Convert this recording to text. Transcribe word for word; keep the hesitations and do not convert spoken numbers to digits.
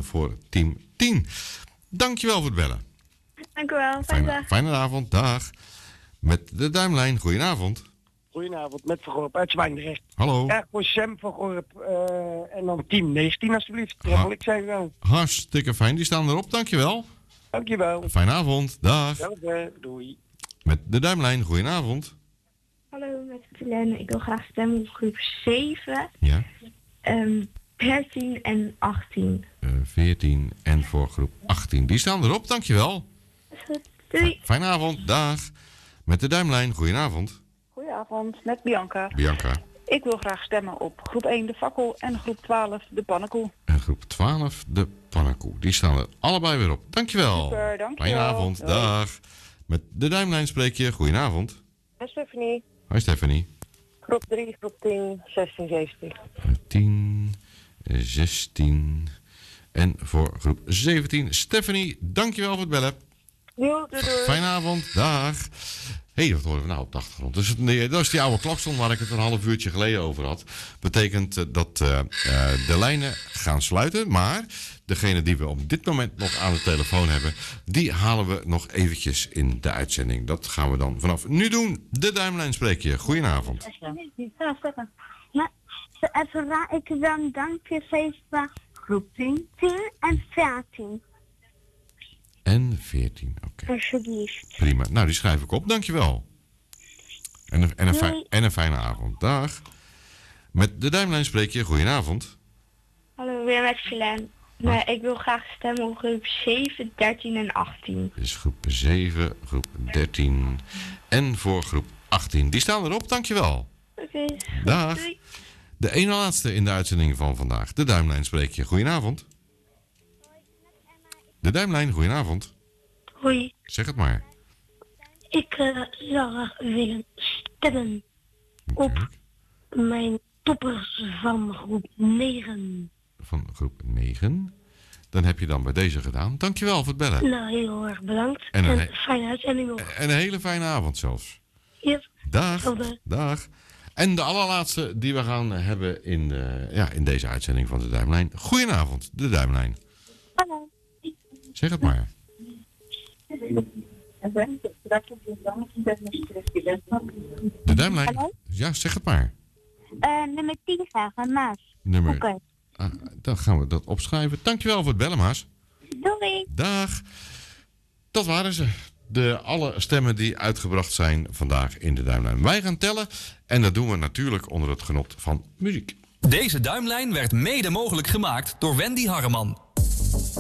En voor team tien. Dankjewel voor het bellen. Dank u wel. Fijne Fijne, dag. fijne avond. Dag. Met de duimlijn. Goedenavond. Goedenavond, met Van Gorp uit Zwijndrecht. Hallo. Ja, voor Sam van Gorp uh, en dan team negentien alsjeblieft. Dat Ha- wil ik zeggen wel. Hartstikke fijn. Die staan erop. Dankjewel. Dankjewel. Fijne avond. Dag. Zelfde, doei. Met de duimlijn. Goedenavond. Hallo, met Helene. Ik wil graag stemmen op groep zeven, Ja. um, dertien en achttien. Uh, veertien en voor groep achttien. Die staan erop. Dankjewel. Dat is goed. Doei. Fijne avond. Dag. Met de duimlijn. Goedenavond. Goedenavond, met Bianca. Bianca. Ik wil graag stemmen op groep één de fakkel en groep twaalf de pannenkoek. En groep twaalf, de pannenkoek. Die staan er allebei weer op. Dankjewel. Super, dankjewel. Fijne avond. Doei. Dag. Met de duimlijn spreek je. Goedenavond. Stephanie, Hoi Stephanie. groep drie, groep tien, zestien, zeventien. tien, zestien en voor groep zeventien. Stephanie, dankjewel voor het bellen. Doei, doei, doei. Fijne avond. Dag. Hé, hey, wat horen we nou op de achtergrond? Dus, nee, dat is die oude klokstond waar ik het een half uurtje geleden over had. Betekent uh, dat uh, uh, de lijnen gaan sluiten. Maar degene die we op dit moment nog aan de telefoon hebben, die halen we nog eventjes in de uitzending. Dat gaan we dan vanaf nu doen. De duimlijn spreek je. Goedenavond. Ja, even raar ik dan dankje Facebook groep tien, tien en veertien. En veertien, oké. Okay. Alsjeblieft. Prima. Nou, die schrijf ik op. Dankjewel. En een, en, een fijn, Doei. en een fijne avond. Dag. Met de duimlijn spreek je. Goedenavond. Hallo, weer met Helene. Maar ik wil graag stemmen op groep zeven, dertien en achttien. Dus groep zeven, groep dertien en voor groep achttien. Die staan erop. Dankjewel. Oké. Dag. Doei. De ene laatste in de uitzending van vandaag. De duimlijn spreek je. Goedenavond. De duimlijn, goedenavond. Hoi. Zeg het maar. Ik uh, zou graag willen stemmen Oké. op mijn toppers van groep negen. Van groep negen. Dan heb je dan bij deze gedaan. Dankjewel voor het bellen. Nou, heel erg bedankt. En En een een he- fijne uitzending nog. En een hele fijne avond zelfs. Yep. Dag. Hetzelfde. Dag. En de allerlaatste die we gaan hebben in, uh, ja, in deze uitzending van de Duimlijn. Goedenavond, de Duimlijn. Hallo. Zeg het maar. De Duimlijn. Hallo? Ja, zeg het maar. Uh, nummer tien graag, een Maas. Nummer. Oké. Ah, dan gaan we dat opschrijven. Dankjewel voor het bellen, Maas. Doei. Dag. Dat waren ze. De alle stemmen die uitgebracht zijn vandaag in de Duimlijn. Wij gaan tellen en dat doen we natuurlijk onder het genot van muziek. Deze Duimlijn werd mede mogelijk gemaakt door Wendy Harreman.